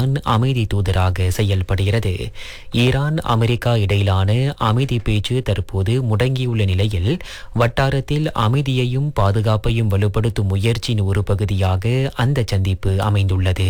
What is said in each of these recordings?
Iran அமைதி தூதராக செயல்படுகிறது. ஈரான் அமெரிக்கா இடையிலான அமைதி பேச்சு தற்போது முடங்கியுள்ள நிலையில் வட்டாரத்தில் அமைதியையும் பாதுகாப்பையும் வலுப்படுத்தும் முயற்சியின் ஒரு பகுதியாக அந்த சந்திப்பு அமைந்துள்ளது.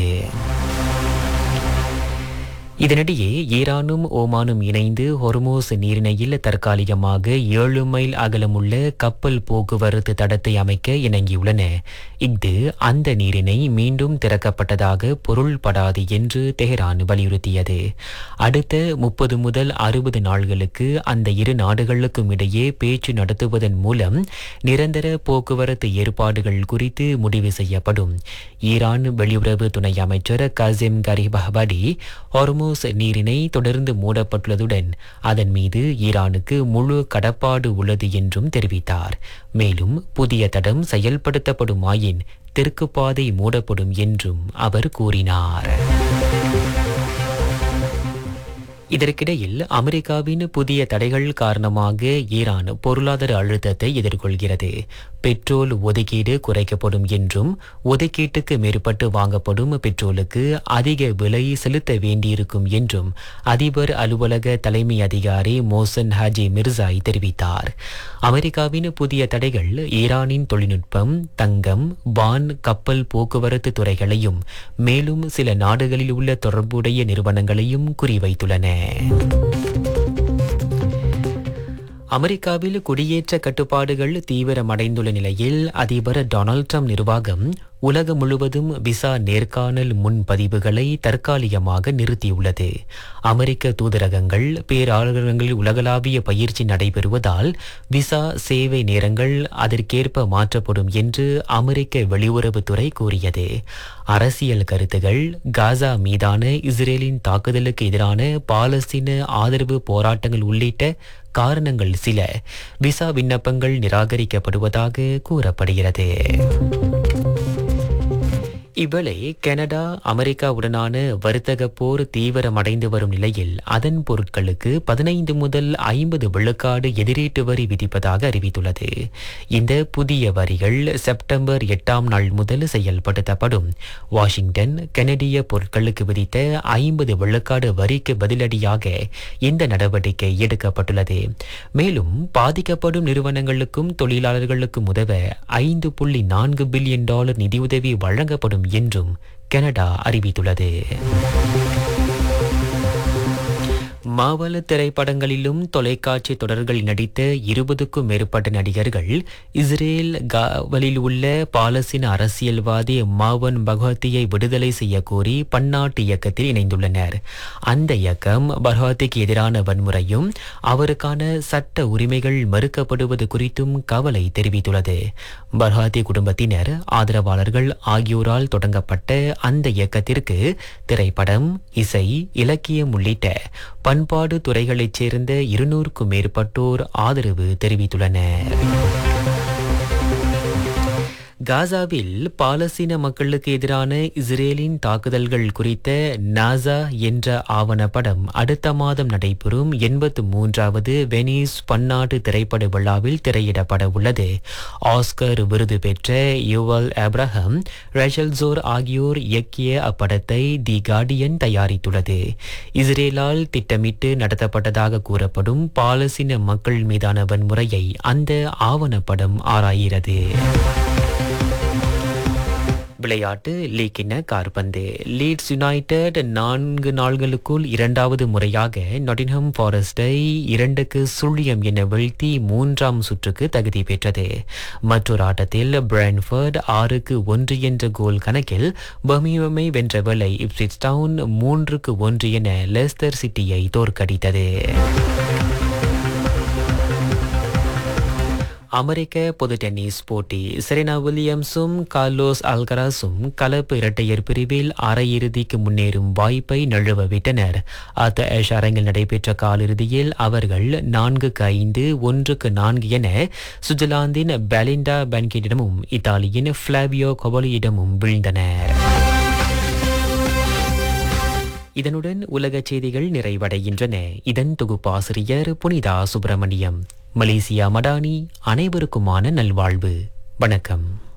இதனிடையே ஈரானும் ஓமானும் இணைந்து ஹொர்மோஸ் நீரிணையில் தற்காலிகமாக 7 மைல் அகலமுள்ள கப்பல் போக்குவரத்து தடத்தை அமைக்க இணங்கியுள்ளன. இஃது அந்த நீரிணை மீண்டும் திறக்கப்பட்டதாக பொருள்படாது என்று தெஹ்ரான் வலியுறுத்தியது. அடுத்த 30 முதல் 60 நாள்களுக்கு அந்த இரு நாடுகளுக்கும் இடையே பேச்சு நடத்துவதன் மூலம் நிரந்தர போக்குவரத்து ஏற்பாடுகள் குறித்து முடிவு செய்யப்படும். ஈரான் வெளியுறவு துணை அமைச்சர் கசிம் கரிபஹ்படி ஹொர்மோஸ் நீரிணை தொடர்ந்து மூடப்பட்டுள்ளதுடன் அதன் மீது ஈரானுக்கு முழு கடப்பாடு உள்ளது என்றும் தெரிவித்தார். மேலும் புதிய தடம் செயல்படுத்தப்படுமாயின் தெற்கு பாதை மூடப்படும் என்றும் அவர் கூறினார். இதற்கிடையில் அமெரிக்காவின் புதிய தடைகள் காரணமாக ஈரான் பொருளாதார அழுத்தத்தை எதிர்கொள்கிறது. பெட்ரோல் ஒதுக்கீடு குறைக்கப்படும் என்றும் ஒதுக்கீட்டுக்கு மேற்பட்டு வாங்கப்படும் பெட்ரோலுக்கு அதிக விலை செலுத்த வேண்டியிருக்கும் என்றும் அதிபர் அலுவலக தலைமை அதிகாரி மோசன் ஹாஜி மிர்சாய் தெரிவித்தார். அமெரிக்காவின் புதிய தடைகள் ஈரானின் தொழில்நுட்பம், தங்கம், வான், கப்பல் போக்குவரத்து துறைகளையும் மேலும் சில நாடுகளில் உள்ள தொடர்புடைய நிறுவனங்களையும் குறிவைத்துள்ளன. அமெரிக்காவில் குடியேற்ற கட்டுப்பாடுகள் தீவிரமடைந்துள்ள நிலையில் அதிபர் டொனால்ட் ட்ரம்ப் நிர்வாகம் உலகம் முழுவதும் விசா நேர்காணல் முன்பதிவுகளை தற்காலிகமாக நிறுத்தியுள்ளது. அமெரிக்க தூதரகங்கள், பேராளர்களில் உலகளாவிய பயிற்சி நடைபெறுவதால் விசா சேவை நேரங்கள் அதற்கேற்ப மாற்றப்படும் என்று அமெரிக்க வெளியுறவுத்துறை கூறியது. அரசியல் கருத்துகள், காசா மீதான இஸ்ரேலின் தாக்குதலுக்கு எதிரான பாலஸ்தீன ஆதரவு போராட்டங்கள் உள்ளிட்ட காரணங்கள் சில விசா விண்ணப்பங்கள் நிராகரிக்கப்படுவதாக கூறப்படுகிறது. இவ்வேளை கனடா அமெரிக்காவுடனான வர்த்தக போர் தீவிரமடைந்து வரும் நிலையில் அதன் பொருட்களுக்கு 15 முதல் 50 விழுக்காடு எதிரீட்டு வரி விதிப்பதாக அறிவித்துள்ளது. இந்த புதிய வரிகள் செப்டம்பர் 8ஆம் நாள் முதல் செயல்படுத்தப்படும். வாஷிங்டன் கனடிய பொருட்களுக்கு விதித்த 50 விழுக்காடு வரிக்கு பதிலடியாக இந்த நடவடிக்கை எடுக்கப்பட்டுள்ளது. மேலும் பாதிக்கப்படும் நிறுவனங்களுக்கும் தொழிலாளர்களுக்கும் உதவ $5.4 பில்லியன் நிதியுதவி வழங்கப்படும் என்றும் கனடா அறிவித்துள்ளது. மாவல திரைப்படங்களிலும் தொலைக்காட்சி தொடர்களில் நடித்த 20க்கும் மேற்பட்ட நடிகர்கள் இஸ்ரேல் காவலில் உள்ள பாலஸ்தீன அரசியல்வாதி மாவன் பகவத்தியை விடுதலை செய்ய கோரி பன்னாட்டு இயக்கத்தில் இணைந்துள்ளனர். அந்த இயக்கம் பகவத்திக்கு எதிரான வன்முறையும் அவருக்கான சட்ட உரிமைகள் மறுக்கப்படுவது குறித்தும் கவலை தெரிவித்துள்ளது. பகவத்தி குடும்பத்தினர், ஆதரவாளர்கள் ஆகியோரால் தொடங்கப்பட்ட அந்த இயக்கத்திற்கு திரைப்படம், இசை, இலக்கியம் உள்ளிட்ட பண்பாடு துறைகளைச் சேர்ந்த 200க்கும் மேற்பட்டோர் ஆதரவு தெரிவித்துள்ளனர். காசாவில் பாலஸ்தீன மக்களுக்கு எதிரான இஸ்ரேலின் தாக்குதல்கள் குறித்த நாசா என்ற ஆவணப்படம் அடுத்த மாதம் நடைபெறும் 83வது வெனிஸ் பன்னாட்டு திரைப்பட விழாவில் திரையிடப்பட உள்ளது. ஆஸ்கர் விருது பெற்ற யுவல் அப்ரஹாம், ரஷல் ஜோர் ஆகியோர் இயக்கிய அப்படத்தை தி கார்டியன் தயாரித்துள்ளது. இஸ்ரேலால் திட்டமிட்டு நடத்தப்பட்டதாக கூறப்படும் பாலஸ்தீன மக்கள் மீதான வன்முறையை அந்த ஆவணப்படம் ஆராய்கிறது. விளையாட்டு லீக்கின காற்பந்து. லீட்ஸ் யுனைடெட் 4 நாள்களுக்குள் 2வது முறையாக நாட்டிங்ஹாம் ஃபாரஸ்டை 2-0 என வீழ்த்தி 3ஆம் சுற்றுக்கு தகுதி பெற்றது. மற்றொரு ஆட்டத்தில் பிரான்ஃபர்ட் 6-1 என்ற கோல் கணக்கில் பர்மிங்ஹாமை வென்ற வேளை இப்ஸ்விச் டவுன் 3-1 என லெஸ்டர் சிட்டியை தோற்கடித்தது. அமெரிக்க பொது டென்னிஸ் போட்டி. செரீனா வில்லியம்ஸும் கார்லோஸ் அல்கராஸும் கலப்பு இரட்டையர் பிரிவில் அரையிறுதிக்கு முன்னேறும் வாய்ப்பை நழுவ விட்டனர். அத்தஷ் அரங்கில் நடைபெற்ற காலிறுதியில் அவர்கள் 4-5, 1-4 என சுவிட்சர்லாந்தின் பெலிண்டா பென்கிட்டிடமும் இத்தாலியின் ஃபிளாவியோ கொபலியிடமும் வீழ்ந்தனர். இதனுடன் உலகச் செய்திகள் நிறைவடைகின்றன. இதன் தொகுப்பாசிரியர் புனிதா சுப்பிரமணியம். மலேசியா மடானி. அனைவருக்குமான நல்வாழ்வு. வணக்கம்.